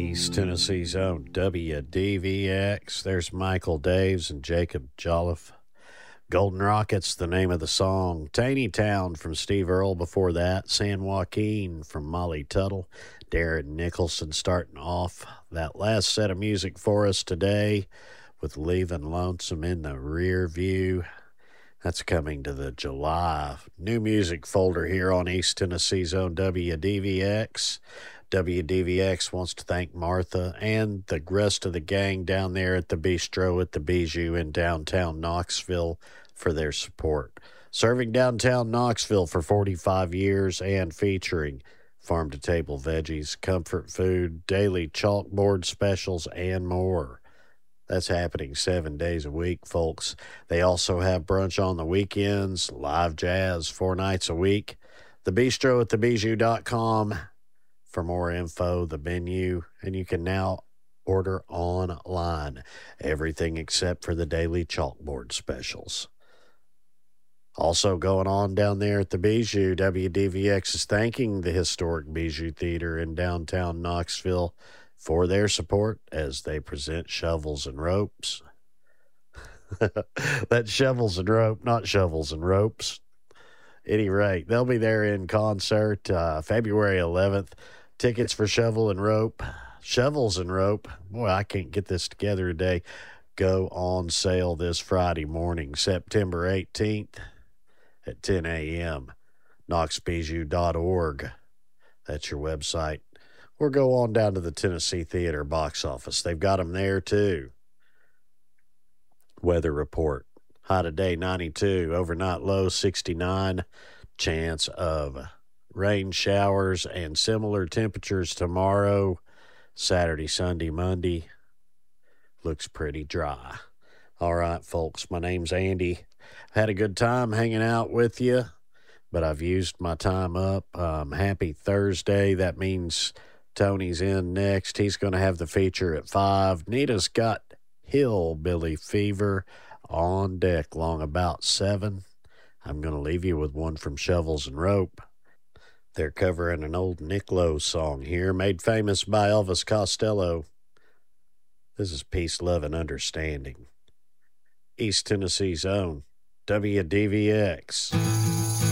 East Tennessee's own WDVX. There's Michael Daves and Jacob Jolliffe. Golden Rockets, the name of the song. Taneytown from Steve Earle before that. San Joaquin from Molly Tuttle. Darren Nicholson starting off that last set of music for us today with Leaving Lonesome in the Rear View. That's coming to the July new music folder here on East Tennessee's own WDVX. WDVX wants to thank Martha and the rest of the gang down there at the Bistro at the Bijou in downtown Knoxville for their support. Serving downtown Knoxville for 45 years and featuring farm-to-table veggies, comfort food, daily chalkboard specials, and more. That's happening 7 days a week, folks. They also have brunch on the weekends, live jazz 4 nights a week. The Bistro at thebijou.com for more info, the menu, and you can now order online. Everything except for the daily chalkboard specials. Also going on down there at the Bijou, WDVX is thanking the historic Bijou Theater in downtown Knoxville for their support as they present Shovels and Ropes. That's Shovels and Rope, not Shovels and Ropes. Any rate, they'll be there in concert February 11th. Tickets for Shovels and Rope, boy, I can't get this together today, go on sale this Friday morning, September 18th at 10 a.m. knoxbijou.org. That's your website. Or go on down to the Tennessee Theater box office. They've got them there, too. Weather report. High today, 92. Overnight low, 69. Chance of rain showers and similar temperatures tomorrow. Saturday, Sunday, Monday. Looks pretty dry. All right, folks. My name's Andy. Had a good time hanging out with you, but I've used my time up. Happy Thursday. That means Tony's in next. He's going to have the feature at 5. Nita's got Hillbilly Fever on deck long about 7. I'm going to leave you with one from Shovels and Rope. They're covering an old Nick Lowe song here, made famous by Elvis Costello. This is Peace, Love, and Understanding. East Tennessee's own WDVX.